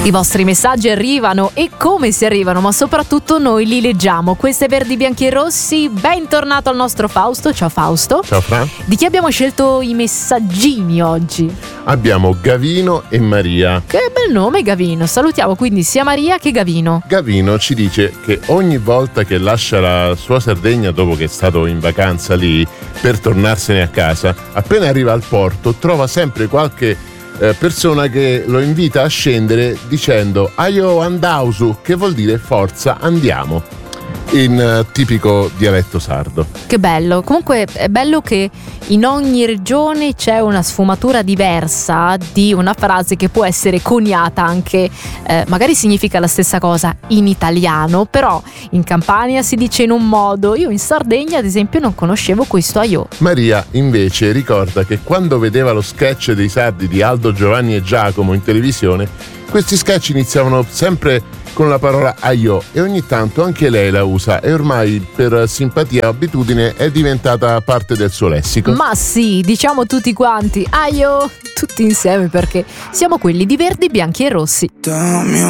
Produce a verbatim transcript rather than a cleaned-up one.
I vostri messaggi arrivano e come si arrivano, ma soprattutto noi li leggiamo. Questo è Verdi, Bianchi e Rossi. Bentornato al nostro Fausto. Ciao Fausto. Ciao Fra. Di chi abbiamo scelto i messaggini oggi? Abbiamo Gavino e Maria. Che bel nome, Gavino. Salutiamo quindi sia Maria che Gavino. Gavino ci dice che ogni volta che lascia la sua Sardegna dopo che è stato in vacanza lì per tornarsene a casa, appena arriva al porto trova sempre qualche Eh, persona che lo invita a scendere dicendo "Aio andausu", che vuol dire forza andiamo, in uh, tipico dialetto sardo. Che bello. Comunque è bello che in ogni regione c'è una sfumatura diversa di una frase che può essere coniata anche, eh, magari significa la stessa cosa in italiano, però in Campania si dice in un modo. Io in Sardegna ad esempio non conoscevo questo aio. Maria invece ricorda che quando vedeva lo sketch dei sardi di Aldo, Giovanni e Giacomo in televisione, questi sketch iniziavano sempre con la parola aio e ogni tanto anche lei la usa e ormai per simpatia o abitudine è diventata parte del suo lessico. Ma sì, diciamo tutti quanti aio, tutti insieme, perché siamo quelli di Verdi, Bianchi e Rossi. Dammi